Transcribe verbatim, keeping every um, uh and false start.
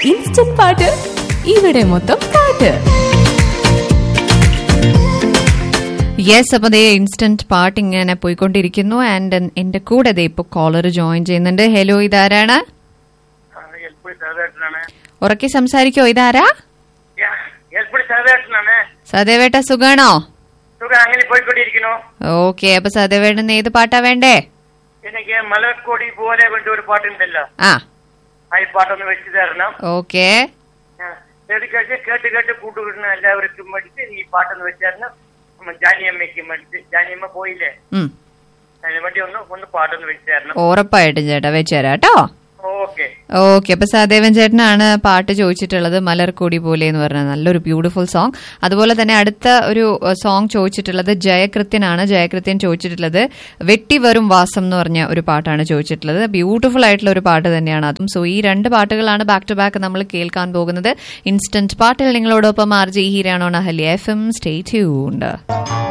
Instant പാട്ട് ഇവിടെ മൊത്തം പാട്ട്. യെസ്, അപ്പൊ ദേ ഇൻസ്റ്റന്റ് പാട്ട് ഇങ്ങനെ പോയിക്കൊണ്ടിരിക്കുന്നു. ആൻഡ് എന്റെ കൂടെ ദേ ഇപ്പൊ കോളർ ജോയിൻ ചെയ്യുന്നുണ്ട്. ഹലോ, ഇതാരാണ്? ഉറക്കി സംസാരിക്കോ. ഇതാരാ? സദേവേട്ട, സുഖാണോ? ഓക്കെ, അപ്പൊ സദേവേട്ടന് ഏത് പാട്ടാ വേണ്ടേ? എനിക്ക് മലർക്കോടി പോലെ വേണ്ട ഒരു പാട്ടുണ്ടല്ലോ, ആ ആ പാട്ടൊന്ന് വെച്ച് തരണം. ഓക്കെ, കേട്ട് കേട്ട് കേട്ട് കൂട്ടുകിട്ടുന്ന എല്ലാവർക്കും വേണ്ടിട്ട് ഈ പാട്ടൊന്ന് വെച്ച് തരണം. ജാനിയമ്മയ്ക്കും വേണ്ടിട്ട്. ജാനിയമ്മ പോയില്ലേ, അതിന് വേണ്ടി ഒന്ന് ഒന്ന് പാട്ടൊന്ന് വെച്ച് തരണം. ഉറപ്പായിട്ടും ചേട്ടാ, വെച്ച് തരാം കേട്ടോ. ഓക്കെ ഓക്കെ, അപ്പൊ സഹദേവൻ ചേട്ടനാണ് പാട്ട് ചോദിച്ചിട്ടുള്ളത്, മലർക്കൊടി പോലെ എന്ന് പറഞ്ഞ നല്ലൊരു ബ്യൂട്ടിഫുൾ സോങ്. അതുപോലെ തന്നെ അടുത്ത ഒരു സോങ് ചോദിച്ചിട്ടുള്ളത് ജയകൃത്യനാണ്. ജയകൃത്യൻ ചോദിച്ചിട്ടുള്ളത് വെട്ടി വരും വാസം എന്ന് പറഞ്ഞ ഒരു പാട്ടാണ് ചോദിച്ചിട്ടുള്ളത്. ബ്യൂട്ടിഫുൾ ആയിട്ടുള്ള ഒരു പാട്ട് തന്നെയാണ് അതും. സോ ഈ രണ്ട് പാട്ടുകളാണ് ബാക്ക് ടു ബാക്ക് നമ്മൾ കേൾക്കാൻ പോകുന്നത്. ഇൻസ്റ്റന്റ് പാട്ടിൽ നിങ്ങളോടൊപ്പം R J ഹീരാണോ Ahalya F M. Stay tuned.